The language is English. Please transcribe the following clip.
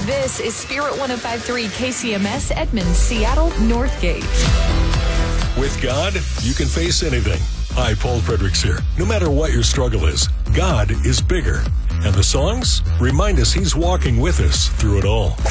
This is Spirit 105.3 KCMS, Edmond, Seattle, Northgate. With God, you can face anything. Hi, Paul Fredericks here. No matter what your struggle is, God is bigger. And the songs remind us He's walking with us through it all.